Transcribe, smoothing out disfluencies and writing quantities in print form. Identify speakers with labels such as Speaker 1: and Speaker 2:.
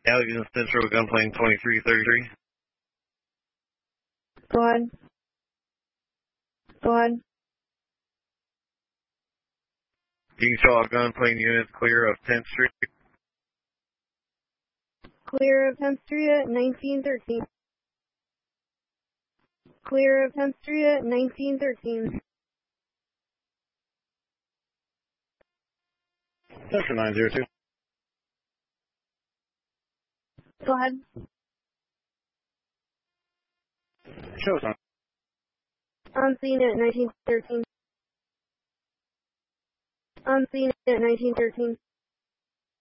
Speaker 1: Allegan Central Gunplane 2333.
Speaker 2: Go ahead. Go ahead.
Speaker 1: Utah Gunplane units clear of 10th Street.
Speaker 2: Clear of 10th Street at 1913. Clear of 10th Street at 1913.
Speaker 1: Central 902.
Speaker 2: Go ahead.
Speaker 1: Shows on.
Speaker 2: On scene at 1913. On scene at 1913.